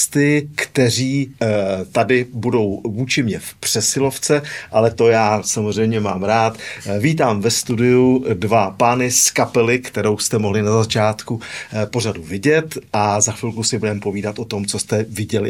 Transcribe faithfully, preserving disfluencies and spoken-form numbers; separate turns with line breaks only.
hosty, kteří eh, tady budou vůči mě v přesilovce, ale to já samozřejmě mám rád. Eh, vítám ve studiu dva pány z kapely, kterou jste mohli na začátku eh, pořadu vidět a za chvilku si budeme povídat o tom, co jste viděli